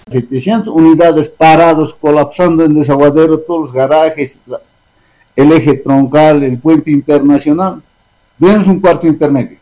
700 unidades parados, colapsando en Desaguadero, todos los garajes, el eje troncal, el puente internacional. Denos un cuarto internet.